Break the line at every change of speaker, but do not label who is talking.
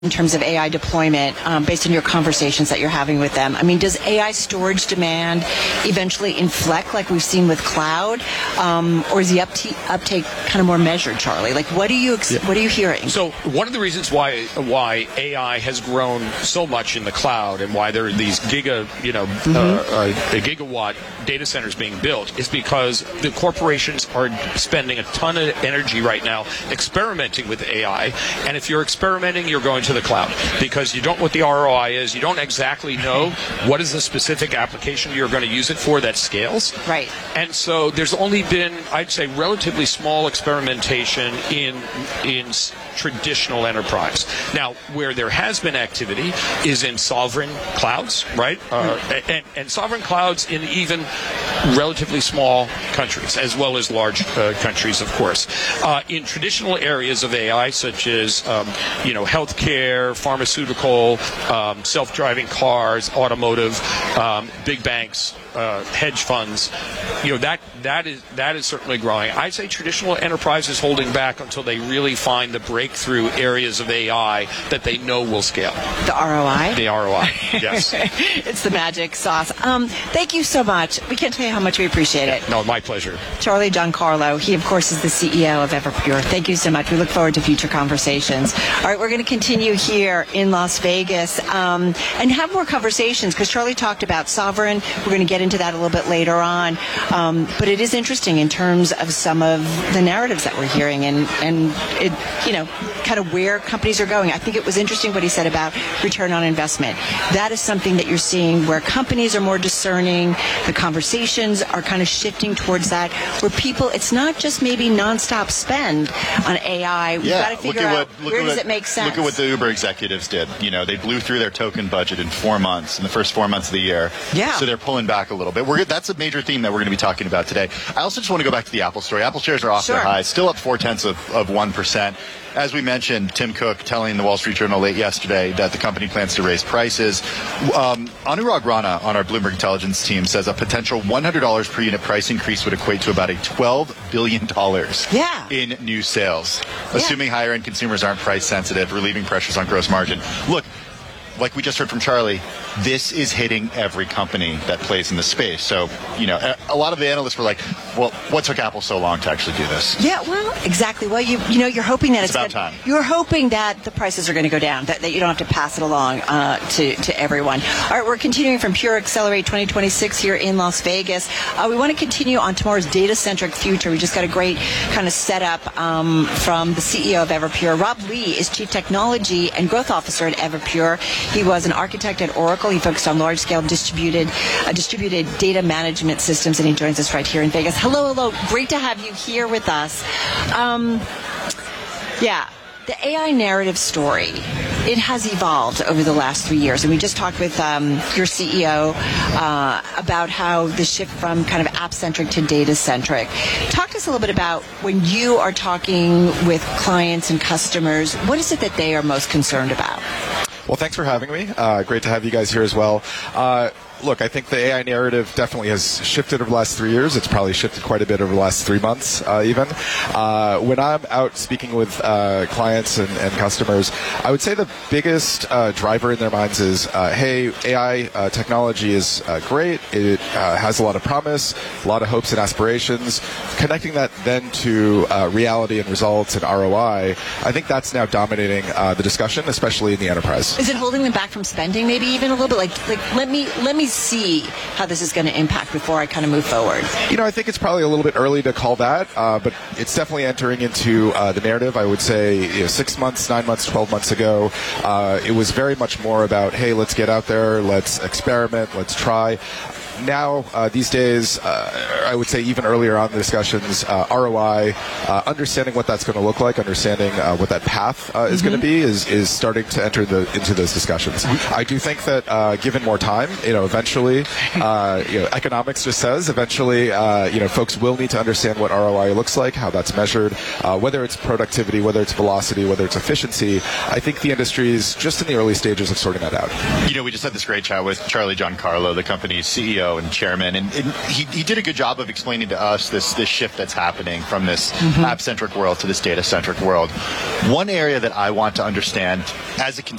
in terms of AI deployment, based on your conversations that you're having with them? I mean, does AI storage demand eventually inflect like we've seen with cloud, or is the uptake kind of more measured, Charlie? Like, what are you hearing?
So one of the reasons why AI has grown so much in the cloud and why there are these gigawatt data centers being built is because the corporations are spending a ton of energy right now experimenting with AI, and if you're experimenting, you're going to the cloud because you don't know what the ROI is. You don't exactly know what is the specific application you're going to use it for that scales.
Right.
And so there's only been, I'd say, relatively small experimentation in traditional enterprise. Now, where there has been activity is in sovereign clouds, right? And sovereign clouds in even relatively small countries, as well as large countries, of course. In traditional areas of AI, such as healthcare, pharmaceutical, self-driving cars, automotive, big banks, hedge funds, that is certainly growing. I'd say traditional enterprise is holding back until they really find the breakthrough areas of AI that they know will scale.
The ROI?
The ROI, yes.
It's the magic sauce. Thank you so much. We can't tell you how much we appreciate it.
No, my pleasure.
Charlie Giancarlo, he of course is the CEO of Everpure. Thank you so much. We look forward to future conversations. All right, we're going to continue here in Las Vegas and have more conversations because Charlie talked about sovereign. We're going to get into that a little bit later on. But it is interesting in terms of some of the narratives that we're hearing and it, kind of where companies are going. I think it was interesting what he said about return on investment. That is something that you're seeing where companies are more discerning. The conversations are kind of shifting towards that, where people, it's not just maybe nonstop spend on AI. We've got to figure out where does it make sense.
Look at what the Uber executives did. They blew through their token budget in 4 months, in the first 4 months of the year.
Yeah.
So they're pulling back a little bit. That's a major theme that we're going to be talking about today. I also just want to go back to the Apple story. Apple shares are off their highs, still up 0.4%. As we mentioned, Tim Cook telling the Wall Street Journal late yesterday that the company plans to raise prices. Anurag Rana on our Bloomberg Intelligence team says a potential $100 per unit price increase would equate to about a $12 billion in new sales, assuming higher-end consumers aren't price sensitive, relieving pressures on gross margin. Look, like we just heard from Charlie, this is hitting every company that plays in the space. So, a lot of the analysts were like, well, what took Apple so long to actually do this?
Yeah, well, exactly. Well, you're hoping that
it's about time.
You're hoping that the prices are going to go down, that you don't have to pass it along to everyone. All right, we're continuing from Pure Accelerate 2026 here in Las Vegas. We want to continue on tomorrow's data-centric future. We just got a great kind of setup from the CEO of Everpure. Rob Lee is Chief Technology and Growth Officer at Everpure. He was an architect at Oracle. He focused on large-scale distributed data management systems, and he joins us right here in Vegas. Hello. Great to have you here with us. The AI narrative story, it has evolved over the last 3 years. And we just talked with your CEO about how the shift from kind of app-centric to data-centric. Talk to us a little bit about when you are talking with clients and customers, what is it that they are most concerned about?
Well, thanks for having me. Great to have you guys here as well. Look, I think the AI narrative definitely has shifted over the last 3 years. It's probably shifted quite a bit over the last 3 months, even. When I'm out speaking with clients and customers, I would say the biggest driver in their minds is, hey, AI technology is great. It has a lot of promise, a lot of hopes and aspirations. Connecting that then to reality and results and ROI, I think that's now dominating the discussion, especially in the enterprise.
Is it holding them back from spending, maybe even a little bit? Like let me see how this is going to impact before I kind of move forward.
I think it's probably a little bit early to call that, but it's definitely entering into the narrative. I would say 6 months, 9 months, 12 months ago, it was very much more about, hey, let's get out there, let's experiment, let's try. Now, these days, I would say even earlier on in the discussions, ROI, understanding what that's going to look like, understanding what that path is going to be is starting to enter into those discussions. I do think that given more time, eventually, economics just says eventually, folks will need to understand what ROI looks like, how that's measured, whether it's productivity, whether it's velocity, whether it's efficiency. I think the industry is just in the early stages of sorting that out.
We just had this great chat with Charlie Giancarlo, the company's CEO. CEO and chairman, and he did a good job of explaining to us this shift that's happening from this app-centric world to this data-centric world. One area that I want to understand as a